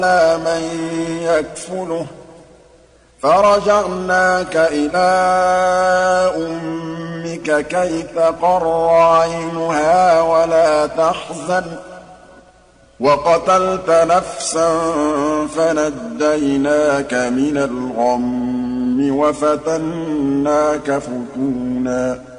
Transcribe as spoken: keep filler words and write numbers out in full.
من يكفله فرجعناك إلى أمك كي تقر عينها ولا تحزن وقتلت نفسا فنجيناك من الغم وفتناك فتونا